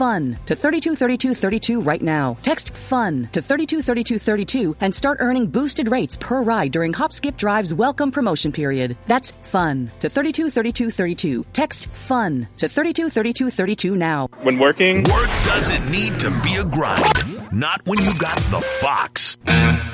FUN to 323232 right now. Text FUN to 323232 and start earning boosted rates per ride during Hop Skip Drive's welcome promotion period. That's FUN to 323232. Text FUN to 323232 now. When working, work doesn't need to be a grind. Not when you got the Fox.